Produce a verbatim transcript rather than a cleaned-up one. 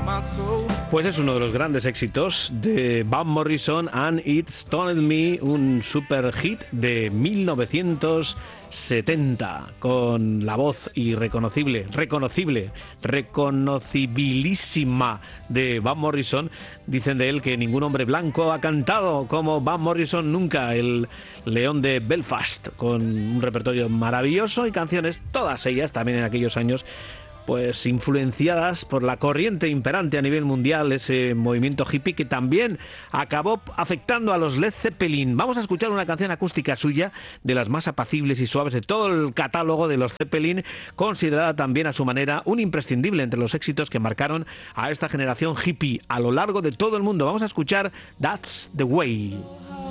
Pues es uno de los grandes éxitos de Van Morrison, and It Stoned Me, un super hit de mil novecientos setenta, con la voz irreconocible, reconocible, reconocibilísima de Van Morrison. Dicen de él que ningún hombre blanco ha cantado como Van Morrison nunca, el león de Belfast, con un repertorio maravilloso y canciones, todas ellas también en aquellos años, pues influenciadas por la corriente imperante a nivel mundial, ese movimiento hippie que también acabó afectando a los Led Zeppelin. Vamos a escuchar una canción acústica suya, de las más apacibles y suaves de todo el catálogo de los Zeppelin, considerada también a su manera un imprescindible entre los éxitos que marcaron a esta generación hippie a lo largo de todo el mundo. Vamos a escuchar That's the Way.